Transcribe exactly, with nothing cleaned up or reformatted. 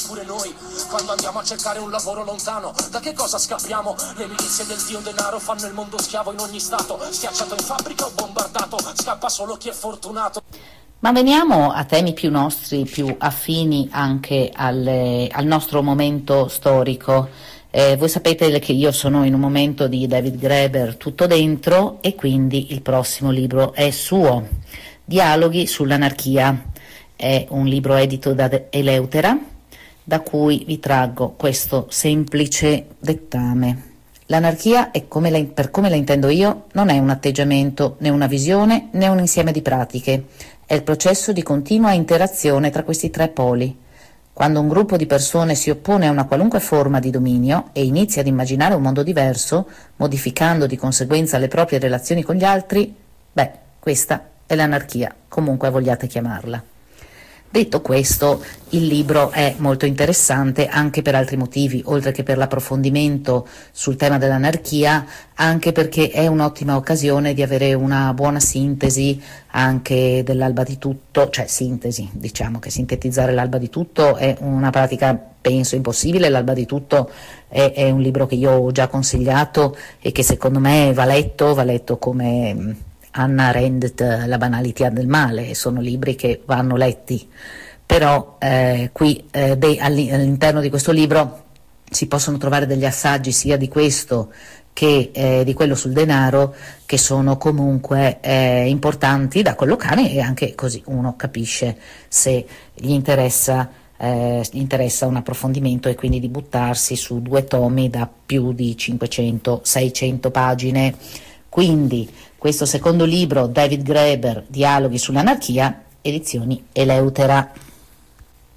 pure noi, quando andiamo a cercare un lavoro lontano, da che cosa scappiamo? Le milizie del dio denaro fanno il mondo schiavo in ogni stato, schiacciato in fabbrica o bombardato, scappa solo chi è fortunato. Ma veniamo a temi più nostri, più affini anche al, al nostro momento storico. Eh, voi sapete che io sono in un momento di David Graeber tutto dentro e quindi il prossimo libro è suo, Dialoghi sull'anarchia. È un libro edito da Eleutera, da cui vi traggo questo semplice dettame. L'anarchia, è come la, per come la intendo io, non è un atteggiamento, né una visione, né un insieme di pratiche. È il processo di continua interazione tra questi tre poli. Quando un gruppo di persone si oppone a una qualunque forma di dominio e inizia ad immaginare un mondo diverso, modificando di conseguenza le proprie relazioni con gli altri, beh, questa è l'anarchia, comunque vogliate chiamarla. Detto questo, il libro è molto interessante anche per altri motivi, oltre che per l'approfondimento sul tema dell'anarchia, anche perché è un'ottima occasione di avere una buona sintesi anche dell'alba di tutto, cioè sintesi, diciamo che sintetizzare l'alba di tutto è una pratica penso impossibile. L'alba di tutto è, è un libro che io ho già consigliato e che secondo me va letto, va letto come Hannah Arendt, La banalità del male, sono libri che vanno letti, però eh, qui eh, de, all'interno di questo libro si possono trovare degli assaggi sia di questo che eh, di quello sul denaro, che sono comunque eh, importanti da collocare, e anche così uno capisce se gli interessa, eh, gli interessa un approfondimento, e quindi di buttarsi su due tomi da più di cinquecento seicento pagine. Quindi questo secondo libro, David Graeber, Dialoghi sull'anarchia, edizioni Eleutera.